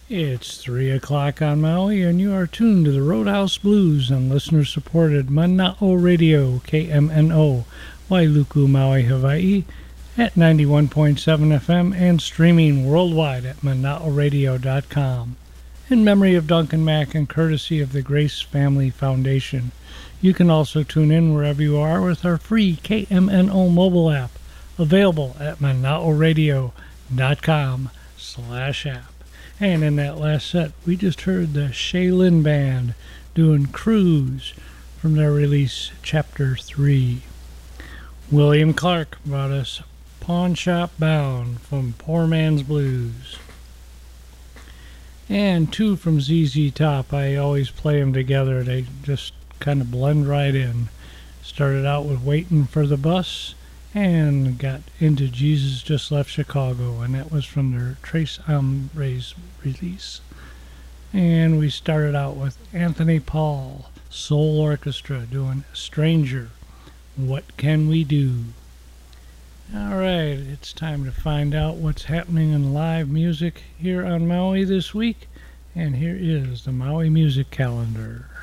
It's 3 o'clock on Maui, and you are tuned to the Roadhouse Blues on listener-supported Mana'o Radio, KMNO, Wailuku, Maui, Hawaii, at 91.7 FM and streaming worldwide at mana'oradio.com. In memory of Duncan Mack and courtesy of the Grace Family Foundation. You can also tune in wherever you are with our free KMNO mobile app, available at mana'oradio.com/app. And in that last set, we just heard the Shaylin Band doing Cruise from their release, Chapter 3. William Clark brought us Pawn Shop Bound from Poor Man's Blues. And two from ZZ Top. I always play them together. They just kind of blend right in. Started out with Waiting for the Bus and got into Jesus Just Left Chicago, and that was from their Trace Hombres release. And we started out with Anthony Paul Soul Orchestra doing Stranger, What Can We Do? Alright, it's time to find out what's happening in live music here on Maui this week, and here is the Maui Music Calendar.